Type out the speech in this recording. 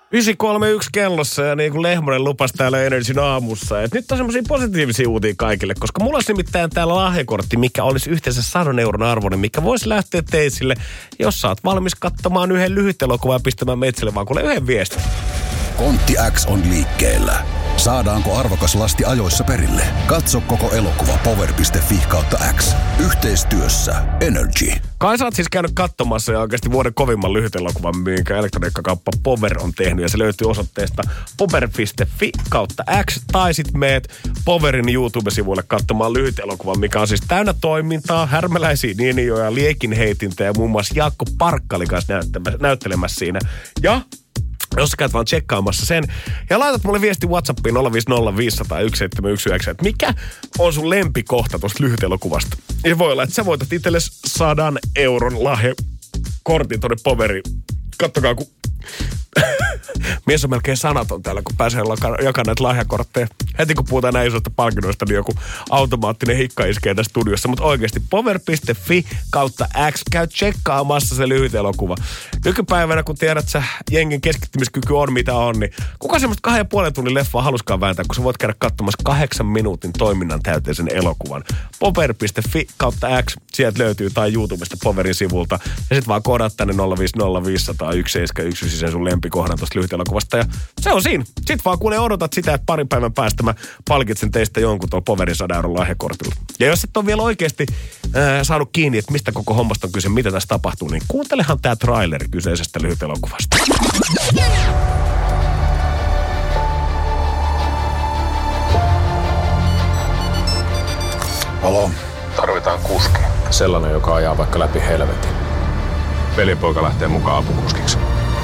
9.31 kellossa ja niin kuin Lehmonen lupasi täällä Energyn aamussa. Et nyt on semmosia positiivisia uutia kaikille, koska mulla olisi nimittäin täällä lahjakortti, mikä olisi yhteensä 100 euron arvoinen, mikä voisi lähteä teisille, jos sä oot valmis katsomaan yhden lyhyt elokuvan ja pistämään meitselle vaan kuule yhden viestin. Kontti X on liikkeellä. Saadaanko arvokas lasti ajoissa perille? Katso koko elokuva power.fi/X. Yhteistyössä Energy. Kai sä oot siis käynyt katsomassa ja oikeasti vuoden kovimman lyhyt elokuvan, minkä elektroniikkakauppa Power on tehnyt. Ja se löytyy osoitteesta power.fi/X. Tai sit meet Powerin YouTube-sivuille katsomaan lyhyt elokuvan, mikä on siis täynnä toimintaa, härmäläisiä niinijoja, liekinheitintä ja muun muassa Jaakko Parkkali kanssa näyttelemässä siinä. Ja jos sä käyt vaan tsekkaamassa sen ja laitat mulle viesti WhatsAppiin 050501719, että mikä on sun lempikohta tosta lyhyt elokuvasta. Ja voi olla, että sä voitat itsellesi 100 euron lahjakortin tonne Poveriin. Kattokaa, kun mies on melkein sanaton täällä, kun pääsee jakamaan näitä lahjakortteja. Heti kun puhutaan näin isoista palkinnoista, niin joku automaattinen hikka iskee tässä studiossa. Mutta oikeasti power.fi/X käy tsekkaamassa se lyhyt elokuva. Nykypäivänä, kun tiedät, sä jengin keskittymiskyky on mitä on, niin kuka semmoista 2,5 tunnin leffaa haluskaan vääntää, kun sä voit käydä katsomassa 8 minuutin toiminnan täyteisen elokuvan. Power.fi/X, sieltä löytyy tai YouTubesta Powerin sivulta. Ja sit vaan koodaat tänne 050501719 sen sun lempikohdan tosta lyhyt elokuvasta. Ja se on siinä. Sit vaan kun odotat sitä, että parin päivän päästä mä palkitsen teistä jonkun tuolla Powerin 100 euron lahjakortilla. Ja jos et ole vielä oikeasti saanut kiinni, että mistä koko hommasta on kyse, mitä tässä tapahtuu, niin kuuntelehan tää traileri kyseisestä lyhyt elokuvasta. Alo. Tarvitaan kuski. Sellainen, joka ajaa vaikka läpi helvetin. Velipoika lähtee mukaan apukuskiksi.